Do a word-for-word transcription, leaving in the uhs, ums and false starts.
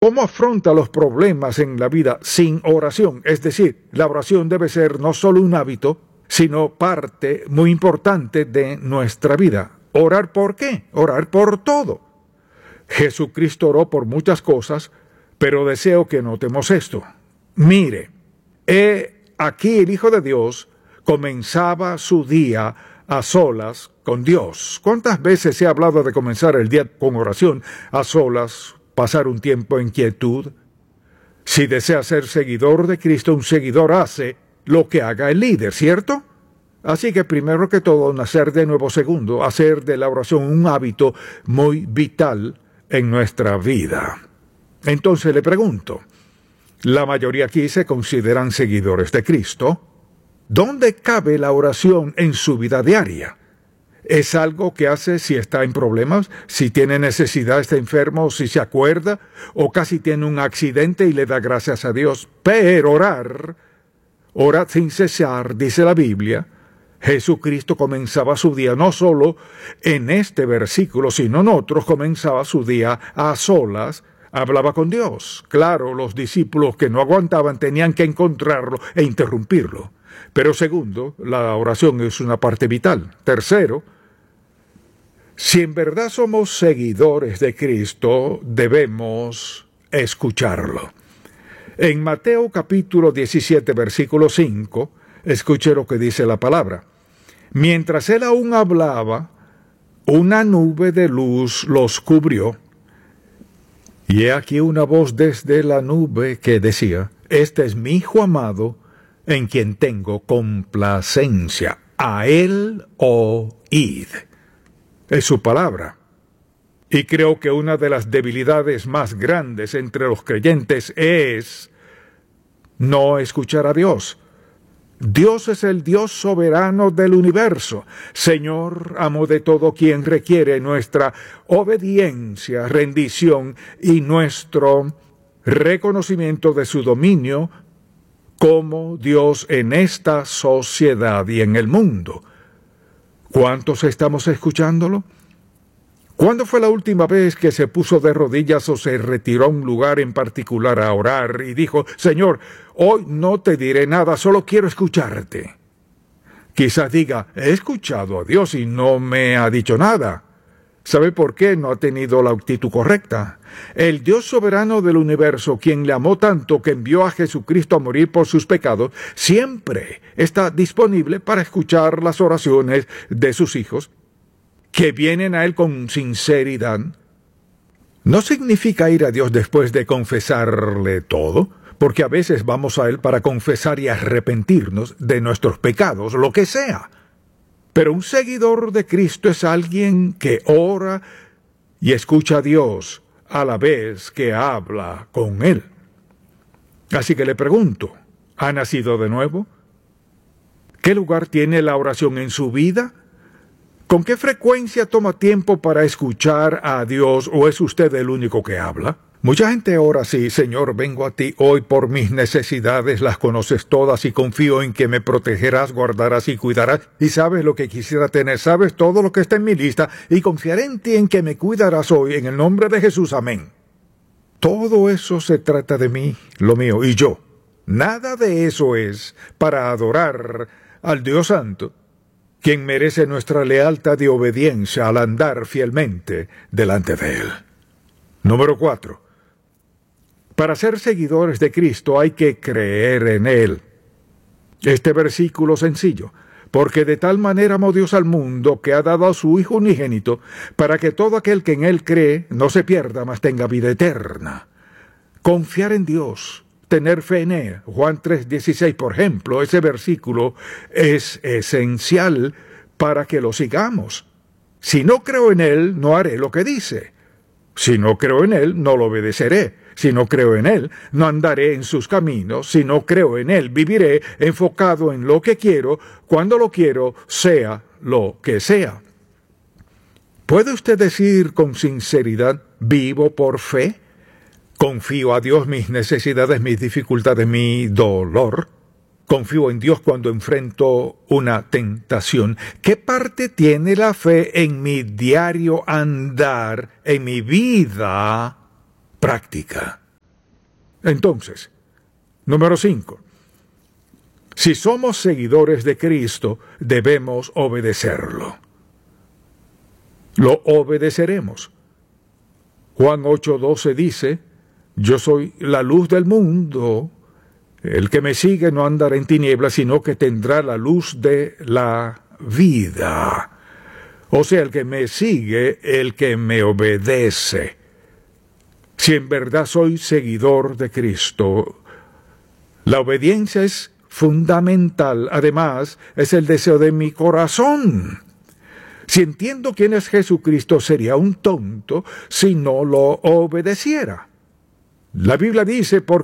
¿Cómo afronta los problemas en la vida sin oración? Es decir, la oración debe ser no solo un hábito, sino parte muy importante de nuestra vida. ¿Orar por qué? Orar por todo. Jesucristo oró por muchas cosas, pero deseo que notemos esto. Mire, he aquí el Hijo de Dios comenzaba su día a solas con Dios. ¿Cuántas veces se ha hablado de comenzar el día con oración a solas, pasar un tiempo en quietud? Si desea ser seguidor de Cristo, un seguidor hace lo que haga el líder, ¿cierto? Así que primero que todo, nacer de nuevo. Segundo, hacer de la oración un hábito muy vital en nuestra vida. Entonces le pregunto, la mayoría aquí se consideran seguidores de Cristo. ¿Dónde cabe la oración en su vida diaria? ¿Es algo que hace si está en problemas, si tiene necesidad, está enfermo, si se acuerda, o casi tiene un accidente y le da gracias a Dios? Pero orar, orad sin cesar, dice la Biblia. Jesucristo comenzaba su día no solo en este versículo, sino en otros, comenzaba su día a solas, hablaba con Dios. Claro, los discípulos que no aguantaban tenían que encontrarlo e interrumpirlo. Pero segundo, la oración es una parte vital. Tercero, si en verdad somos seguidores de Cristo, debemos escucharlo. En Mateo capítulo diecisiete, versículo cinco, escuche lo que dice la palabra. Mientras él aún hablaba, una nube de luz los cubrió. Y he aquí una voz desde la nube que decía, este es mi Hijo amado, en quien tengo complacencia. A él oíd. Es su palabra. Y creo que una de las debilidades más grandes entre los creyentes es no escuchar a Dios. Dios es el Dios soberano del universo, Señor, amo de todo, quien requiere nuestra obediencia, rendición y nuestro reconocimiento de su dominio como Dios en esta sociedad y en el mundo. ¿Cuántos estamos escuchándolo? ¿Cuándo fue la última vez que se puso de rodillas o se retiró a un lugar en particular a orar y dijo, Señor, hoy no te diré nada, solo quiero escucharte? Quizás diga, he escuchado a Dios y no me ha dicho nada. ¿Sabe por qué no ha tenido la actitud correcta? El Dios soberano del universo, quien le amó tanto que envió a Jesucristo a morir por sus pecados, siempre está disponible para escuchar las oraciones de sus hijos, que vienen a Él con sinceridad. No significa ir a Dios después de confesarle todo, porque a veces vamos a Él para confesar y arrepentirnos de nuestros pecados, lo que sea. Pero un seguidor de Cristo es alguien que ora y escucha a Dios a la vez que habla con Él. Así que le pregunto, ¿ha nacido de nuevo? ¿Qué lugar tiene la oración en su vida? ¿Con qué frecuencia toma tiempo para escuchar a Dios o es usted el único que habla? Mucha gente ora así, Señor, vengo a ti hoy por mis necesidades, las conoces todas y confío en que me protegerás, guardarás y cuidarás y sabes lo que quisiera tener, sabes todo lo que está en mi lista y confiaré en ti en que me cuidarás hoy, en el nombre de Jesús, amén. Todo eso se trata de mí, lo mío y yo. Nada de eso es para adorar al Dios Santo, quien merece nuestra lealtad y obediencia al andar fielmente delante de Él. Número cuatro. Para ser seguidores de Cristo hay que creer en Él. Este versículo sencillo, porque de tal manera amó Dios al mundo que ha dado a su Hijo unigénito, para que todo aquel que en Él cree no se pierda, mas tenga vida eterna. Confiar en Dios, tener fe en Él. Juan tres dieciséis, por ejemplo, ese versículo es esencial para que lo sigamos. Si no creo en Él, no haré lo que dice. Si no creo en Él, no lo obedeceré. Si no creo en Él, no andaré en sus caminos. Si no creo en Él, viviré enfocado en lo que quiero, cuando lo quiero, sea lo que sea. ¿Puede usted decir con sinceridad, vivo por fe? ¿Confío a Dios mis necesidades, mis dificultades, mi dolor? ¿Confío en Dios cuando enfrento una tentación? ¿Qué parte tiene la fe en mi diario andar, en mi vida práctica? Entonces, número cinco. Si somos seguidores de Cristo, debemos obedecerlo. Lo obedeceremos. Juan ocho doce dice, yo soy la luz del mundo. El que me sigue no andará en tinieblas, sino que tendrá la luz de la vida. O sea, el que me sigue, el que me obedece. Si en verdad soy seguidor de Cristo, la obediencia es fundamental. Además, es el deseo de mi corazón. Si entiendo quién es Jesucristo, sería un tonto si no lo obedeciera. La Biblia dice, porque